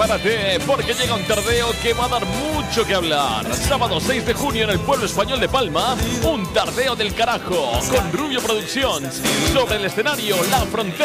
prepárate porque llega un tardeo que va a dar mucho que hablar. Sábado 6 de junio en el pueblo español de Palma, un tardeo del carajo con Rubio Productions. Sobre el escenario La Frontera.